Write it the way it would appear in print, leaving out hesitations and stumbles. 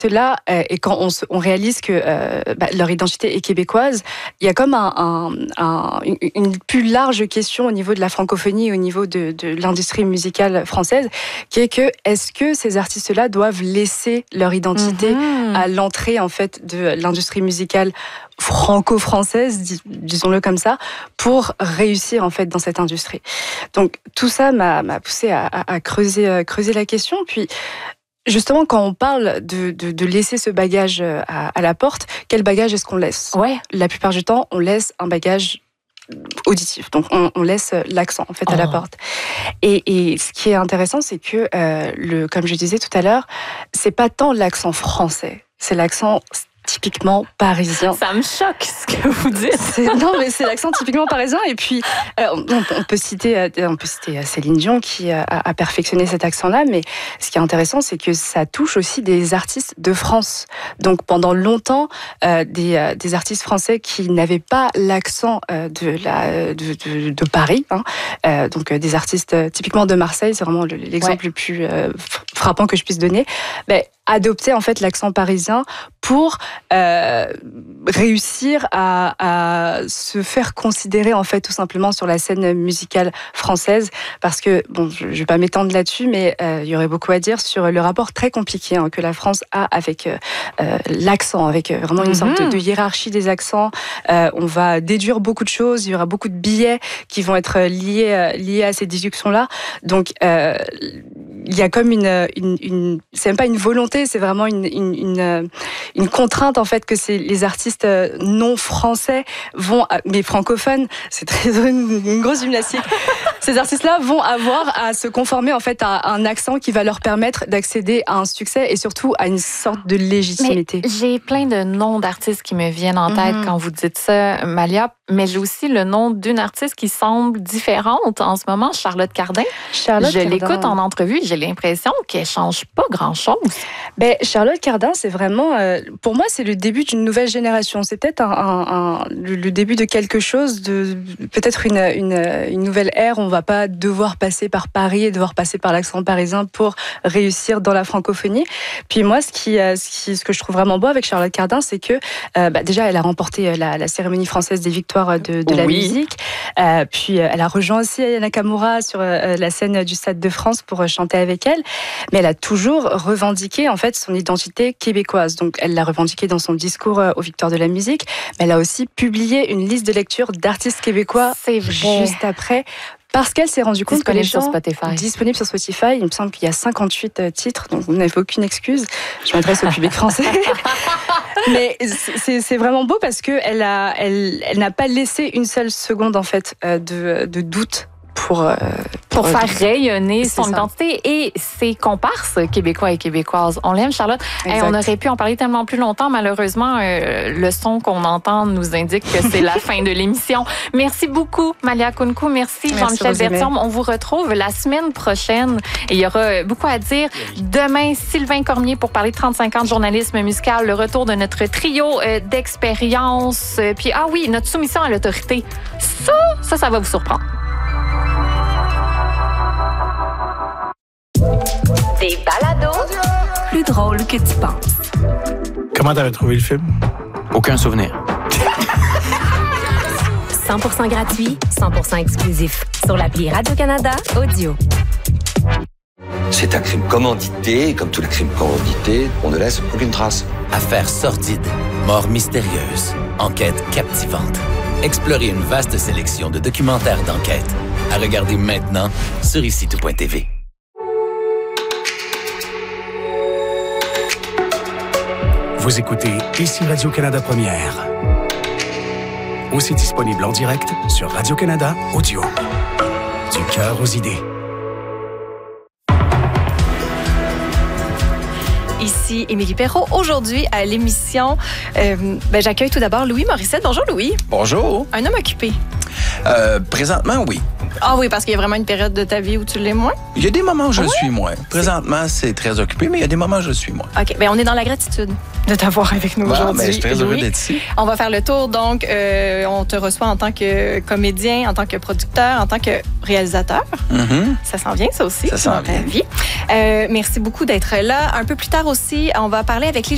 là, et quand on réalise que leur identité est québécoise, il y a comme une plus large question au niveau de la francophonie, au niveau de l'industrie musicale française, qui est que est-ce que ces artistes-là doivent laisser leur identité à l'entrée en fait de l'industrie musicale franco-française, disons-le comme ça, pour réussir en fait dans cette industrie. Donc tout ça m'a poussé à creuser la question. Puis justement, quand on parle de laisser ce bagage à la porte, quel bagage est-ce qu'on laisse ? La plupart du temps, on laisse un bagage auditif. Donc, on laisse l'accent, en fait, à la porte. Et ce qui est intéressant, c'est que, comme je disais tout à l'heure, c'est pas tant l'accent français, c'est l'accent typiquement parisien. Ça me choque ce que vous dites. Non, mais c'est l'accent typiquement parisien. Et puis, on peut citer Céline Dion qui a perfectionné cet accent-là. Mais ce qui est intéressant, c'est que ça touche aussi des artistes de France. Donc, pendant longtemps, des artistes français qui n'avaient pas l'accent de Paris. Donc, des artistes typiquement de Marseille, c'est vraiment l'exemple le plus frappant que je puisse donner. Adopter en fait l'accent parisien pour réussir à se faire considérer en fait tout simplement sur la scène musicale française, parce que je vais pas m'étendre là-dessus, mais il y aurait beaucoup à dire sur le rapport très compliqué que la France a avec l'accent, avec vraiment une sorte de hiérarchie des accents. On va déduire beaucoup de choses, il y aura beaucoup de biais qui vont être liés à ces déductions-là. Donc il y a comme c'est même pas une volonté, c'est vraiment une contrainte en fait que les artistes non français mais francophones, c'est une grosse gymnastique. Ces artistes-là vont avoir à se conformer en fait à un accent qui va leur permettre d'accéder à un succès et surtout à une sorte de légitimité. Mais j'ai plein de noms d'artistes qui me viennent en tête quand vous dites ça, Malia, mais j'ai aussi le nom d'une artiste qui semble différente en ce moment, Charlotte Cardin. Je l'écoute en entrevue, j'ai l'impression qu'elle change pas grand-chose. Charlotte Cardin, c'est vraiment, pour moi, c'est le début d'une nouvelle génération. C'est peut-être le début de quelque chose, peut-être une nouvelle ère. On va pas devoir passer par Paris et devoir passer par l'accent parisien pour réussir dans la francophonie. Puis moi, ce que je trouve vraiment beau avec Charlotte Cardin, c'est que déjà, elle a remporté la cérémonie française des victoires de la musique. Puis elle a rejoint aussi Aya Nakamura sur la scène du Stade de France pour chanter avec elle. Mais elle a toujours revendiqué en fait son identité québécoise. Donc elle l'a revendiqué dans son discours aux victoires de la musique, mais elle a aussi publié une liste de lecture d'artistes québécois juste après. Parce qu'elle s'est rendue compte que les gens disponibles sur Spotify, il me semble qu'il y a 58 titres, donc vous n'avez aucune excuse. Je m'adresse au public français. Mais c'est vraiment beau parce que elle n'a pas laissé une seule seconde en fait de doute pour faire rayonner son identité et ses comparses québécois et québécoises. On l'aime, Charlotte. Hey, on aurait pu en parler tellement plus longtemps. Malheureusement, le son qu'on entend nous indique que c'est la fin de l'émission. Merci beaucoup, Malia Kounkou. Merci Jean-Michel Bertium. On vous retrouve la semaine prochaine. Et il y aura beaucoup à dire. Demain, Sylvain Cormier pour parler de 35 ans de journalisme musical, le retour de notre trio d'expérience. Puis, notre soumission à l'autorité. Ça va vous surprendre. Des balados plus drôles que tu penses. Comment t'avais trouvé le film? Aucun souvenir. 100% gratuit, 100% exclusif. Sur l'appli Radio-Canada Audio. C'est un crime commandité, et comme tous les crimes commandités, on ne laisse aucune trace. Affaires sordides, morts mystérieuses, enquêtes captivantes. Explorez une vaste sélection de documentaires d'enquête. À regarder maintenant sur ici-tout.tv. Vous écoutez Ici Radio-Canada Première. Aussi disponible en direct sur Radio-Canada Audio. Du cœur aux idées. Ici Émilie Perrault. Aujourd'hui, à l'émission, j'accueille tout d'abord Louis Morissette. Bonjour, Louis. Bonjour. Un homme occupé. Présentement, oui. Ah oui, parce qu'il y a vraiment une période de ta vie où tu l'es moins? Il y a des moments où je le suis moins. Présentement, c'est très occupé, mais il y a des moments où je le suis moins. OK, on est dans la gratitude de t'avoir avec nous aujourd'hui. Je suis très heureux d'être ici. On va faire le tour, donc on te reçoit en tant que comédien, en tant que producteur, en tant que réalisateur. Ça s'en vient, ça aussi, ça s'en dans ta vie. Merci beaucoup d'être là. Un peu plus tard aussi, on va parler avec